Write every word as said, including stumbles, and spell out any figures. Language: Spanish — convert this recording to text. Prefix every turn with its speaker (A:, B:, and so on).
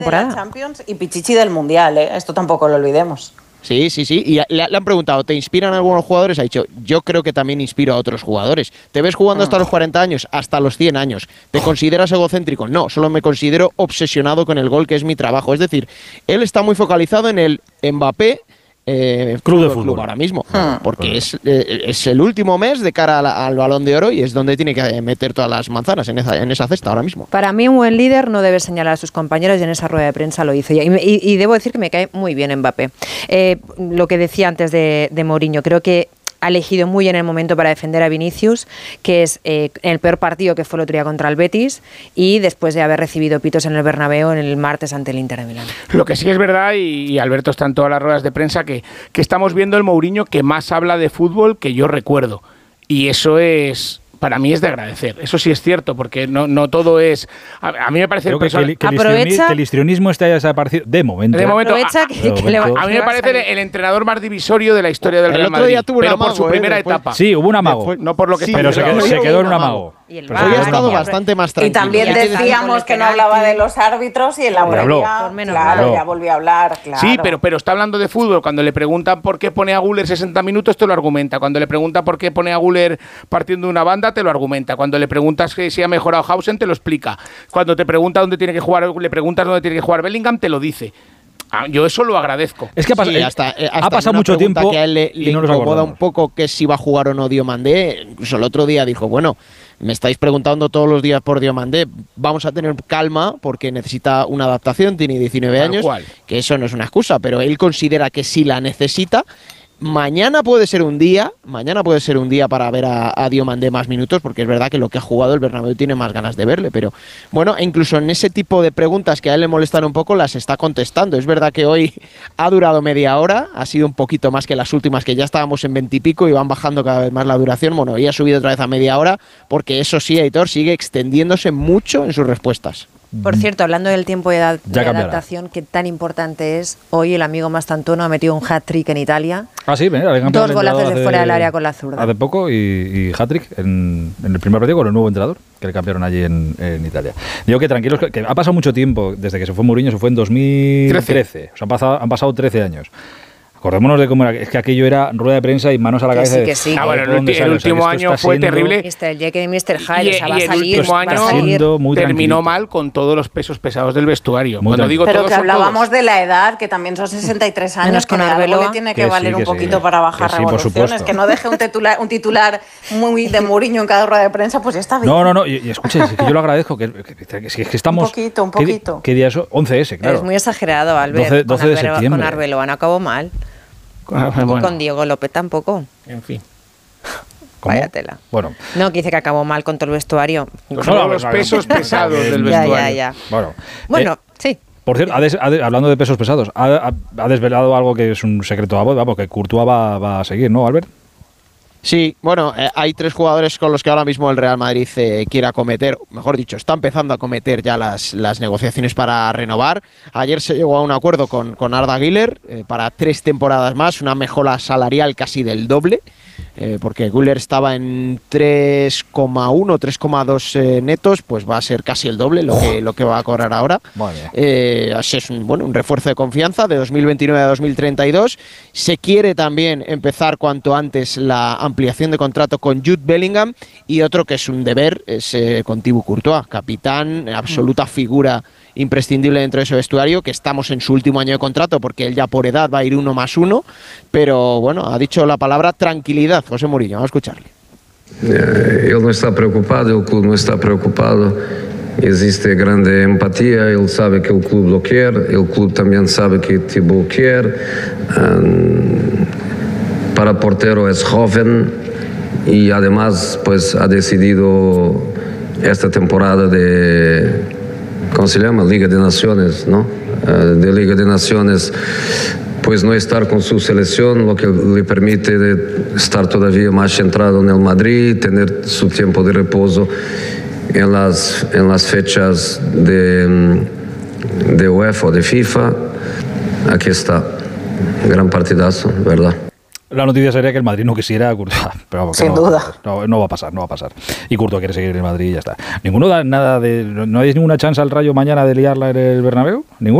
A: de la Champions y Pichichi del Mundial, ¿eh? Esto tampoco lo olvidemos.
B: Sí, sí, sí. Y le, le han preguntado, ¿te inspiran algunos jugadores? Ha dicho, yo creo que también inspiro a otros jugadores. ¿Te ves jugando hasta los cuarenta años? Hasta los cien años. ¿Te consideras egocéntrico? No, solo me considero obsesionado con el gol, que es mi trabajo. Es decir, él está muy focalizado en el Mbappé Eh,
C: club de fútbol
B: club ahora mismo, ah, porque bueno. es, eh, es el último mes de cara a la, al Balón de Oro y es donde tiene que meter todas las manzanas en esa, en esa cesta ahora mismo.
D: Para mí un buen líder no debe señalar a sus compañeros y en esa rueda de prensa lo hizo. Y, y, y debo decir que me cae muy bien Mbappé. Eh, lo que decía antes de, de Mourinho, creo que ha elegido muy bien el momento para defender a Vinicius, que es eh, el peor partido que fue el otro día contra el Betis y después de haber recibido pitos en el Bernabéu en el martes ante el Inter de Milán.
E: Lo que sí es verdad, y, y Alberto está en todas las ruedas de prensa, que, que estamos viendo el Mourinho que más habla de fútbol que yo recuerdo. Y eso es... para mí es de agradecer. Eso sí es cierto, porque no, no todo es... A, a mí me parece...
C: Creo que,
E: persona...
C: que, que, el aprovecha, que el histrionismo está ya desaparecido. De momento.
E: De momento.
D: Aprovecha
E: a,
D: que,
E: a,
D: que le va,
E: a mí me parece el, el entrenador más divisorio de la historia del el Real Madrid. Día tuvo pero amago, por su eh, primera
C: después,
E: etapa.
C: Sí, hubo un amago.
E: Después, no por lo que
C: sí, pero se quedó, se quedó en un amago.
B: Y el Hoy ha estado bastante más tranquilo.
A: Y también decíamos que no hablaba de los árbitros y en la previa, claro, ya volvió a hablar, claro.
E: Sí, pero, pero está hablando de fútbol. Cuando le preguntan por qué pone a Güler sesenta minutos, te lo argumenta. Cuando le pregunta por qué pone a Güler partiendo una banda, te lo argumenta. Cuando le preguntas que si ha mejorado Hausen, te lo explica. Cuando te pregunta dónde tiene que jugar, le preguntas dónde tiene que jugar Bellingham, te lo dice. Ah, yo eso lo agradezco.
C: Es que ha, pas sí, hasta, hasta ha pasado mucho tiempo
B: que a él le, le no incomoda un poco que si va a jugar o no Diomandé. Incluso el otro día dijo, bueno, me estáis preguntando todos los días por Diomandé, vamos a tener calma porque necesita una adaptación, tiene diecinueve Tal años, cual. Que eso no es una excusa, pero él considera que sí la necesita. Mañana puede ser un día, mañana puede ser un día para ver a, a Diomandé más minutos, porque es verdad que lo que ha jugado el Bernabéu tiene más ganas de verle, pero bueno, incluso en ese tipo de preguntas que a él le molestan un poco, las está contestando. Es verdad que hoy ha durado media hora, ha sido un poquito más que las últimas, que ya estábamos en veintipico y van bajando cada vez más la duración. Bueno, hoy ha subido otra vez a media hora, porque eso sí, Aitor, sigue extendiéndose mucho en sus respuestas.
D: Por cierto, hablando del tiempo de, ad de adaptación, que tan importante es, hoy el amigo Mastantuono ha metido un hat-trick en Italia.
C: Ah, sí, mira,
D: dos golazos de fuera del área con la zurda.
C: Hace poco y, y hat-trick en, en el primer partido con el nuevo entrenador, que le cambiaron allí en, en Italia. Digo que tranquilos, que, que ha pasado mucho tiempo desde que se fue Mourinho, se fue en dos mil trece. O sea, han pasado, han pasado trece años. Acordémonos de cómo era, es que aquello era rueda de prensa y manos a la
D: que
C: cabeza.
D: Sí, que sí.
E: Ah, bueno, el, ulti, el último o sea, año fue terrible.
D: mister Jekyll y mister Hyde,
E: y,
D: o sea, va
E: y
D: a salir,
E: el último año
C: muy
E: terminó mal con todos los pesos pesados del vestuario. Cuando digo
A: Pero
E: todos,
A: que hablábamos
E: todos.
A: de la edad, que también son sesenta y tres años, que algo le tiene que, que valer sí, que un poquito sí. para bajar
C: que
A: revoluciones,
C: sí,
A: que no deje un titular, un titular muy de Mourinho en cada rueda de prensa, pues ya está bien.
C: No, no, no, y, y escuche, es que yo lo agradezco, que, que, que, que, que estamos...
A: Un poquito, un poquito.
C: ¿Qué, qué día es? once ese, claro.
D: Es muy exagerado, Albert,
C: doce, doce de septiembre.
D: Con Arbeloa acabó mal.
E: Bueno.
D: Y con Diego López tampoco.
E: En fin.
C: ¿Cómo?
D: Vaya tela.
C: Bueno.
D: No, que dice que acabó mal con todo el vestuario.
E: Con no, los pesos pesados del vestuario.
D: Ya, ya, ya.
C: Bueno,
D: bueno
C: eh,
D: sí.
C: Por cierto, ha des, ha de, hablando de pesos pesados, ha, ha, ha desvelado algo que es un secreto a voz, porque Courtois va, va a seguir, ¿no, Albert?
B: Sí, bueno, eh, hay tres jugadores con los que ahora mismo el Real Madrid eh, quiere acometer, mejor dicho, está empezando a acometer ya las, las negociaciones para renovar. Ayer se llegó a un acuerdo con, con Arda Güler eh, para tres temporadas más, una mejora salarial casi del doble. Eh, porque Güler estaba en tres coma uno, tres coma dos eh, netos, pues va a ser casi el doble lo, oh. que, lo que va a cobrar ahora. Eh, así es un, bueno, un refuerzo de confianza de dos mil veintinueve a dos mil treinta y dos. Se quiere también empezar cuanto antes la ampliación de contrato con Jude Bellingham, y otro que es un deber es eh, con Thibaut Courtois, capitán, absoluta figura imprescindible dentro de ese vestuario, que estamos en su último año de contrato porque él ya por edad va a ir uno más uno, pero bueno, ha dicho la palabra tranquilidad José Mourinho, vamos a escucharle.
F: Él no está preocupado, el club no está preocupado, existe grande empatía, él sabe que el club lo quiere, el club también sabe que Thibaut quiere, um, para portero es joven y además pues ha decidido esta temporada de... ¿Cómo se llama? Liga de Naciones, ¿no? Uh, de Liga de Naciones, pues no estar con su selección, lo que le permite de estar todavía más centrado en el Madrid, tener su tiempo de reposo en las, en las fechas de, de UEFA o de FIFA. Aquí está, gran partidazo, ¿verdad?
C: La noticia sería que el Madrid no quisiera a Courtois, pero vamos,
A: sin
C: no,
A: duda.
C: No, no va a pasar, no va a pasar. Y Courtois quiere seguir en el Madrid y ya está. ¿Ninguno da nada de, no hay ninguna chance al Rayo mañana de liarla en el Bernabéu? ¿Ninguno?